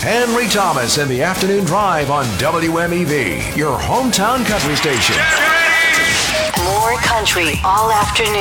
Henry Thomas in the afternoon drive on WMEV, your hometown country station. More country all afternoon.